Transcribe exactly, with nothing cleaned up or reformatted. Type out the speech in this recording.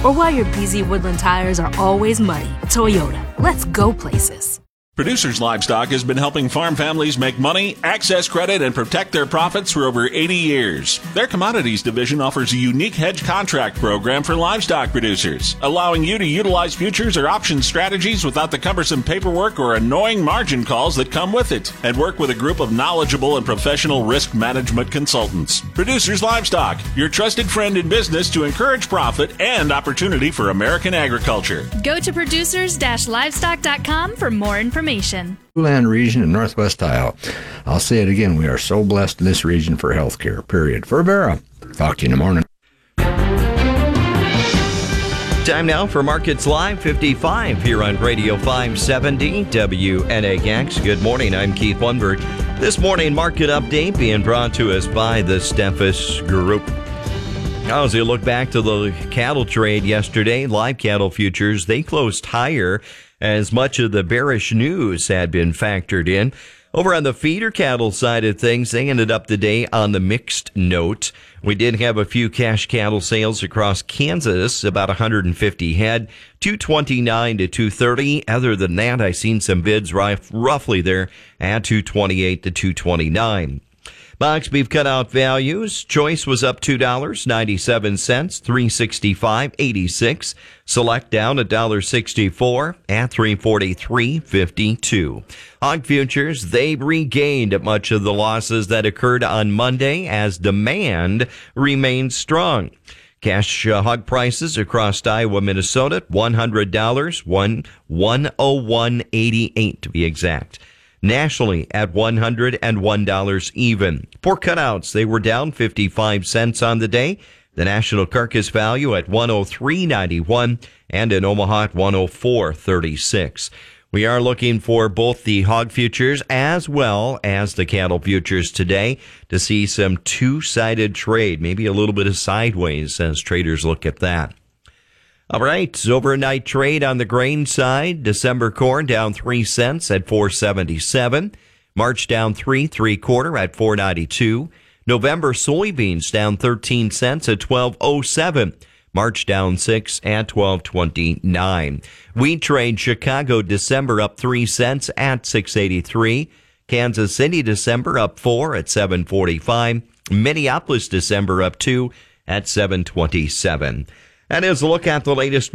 Or why your B Z Woodland tires are always muddy. Toyota, let's go places. Producers Livestock has been helping farm families make money, access credit, and protect their profits for over eighty years. Their commodities division offers a unique hedge contract program for livestock producers, allowing you to utilize futures or option strategies without the cumbersome paperwork or annoying margin calls that come with it, and work with a group of knowledgeable and professional risk management consultants. Producers Livestock, your trusted friend in business to encourage profit and opportunity for American agriculture. Go to producers dash livestock dot com for more information. Land region in Northwest Iowa. I'll say it again. We are so blessed in this region for health care, period. For Vera, talk to you in the morning. Time now for Markets Live fifty-five here on Radio five seventy W N A X. Good morning. I'm Keith Lundberg. This morning, market update being brought to us by the Steffes Group. Now, as we look back to the cattle trade yesterday, live cattle futures, they closed higher as much of the bearish news had been factored in. Over on the feeder cattle side of things, they ended up the day on the mixed note. We did have a few cash cattle sales across Kansas, about one hundred fifty head, two twenty-nine to two thirty. Other than that, I seen some bids roughly there at two twenty-eight to two twenty-nine. Box beef cutout values. Choice was up two dollars and ninety-seven cents, three sixty-five eighty-six. Select down one dollar sixty-four at three forty-three fifty-two. Hog futures, they regained much of the losses that occurred on Monday as demand remained strong. Cash uh, hog prices across Iowa, Minnesota, one hundred dollars, one oh one eighty-eight to be exact. Nationally at one hundred one dollars even. Pork cutouts, they were down fifty-five cents on the day. The national carcass value at one oh three ninety-one and in Omaha at one oh four thirty-six. We are looking for both the hog futures as well as the cattle futures today to see some two-sided trade, maybe a little bit of sideways as traders look at that. All right, overnight trade on the grain side. December corn down three cents at four seventy-seven. March down three, three quarter at four ninety-two. November soybeans down thirteen cents at twelve oh seven. March down six at twelve twenty-nine. Wheat trade Chicago December up three cents at six eighty-three. Kansas City December up four at seven forty-five. Minneapolis December up two at seven twenty-seven. And as a look at the latest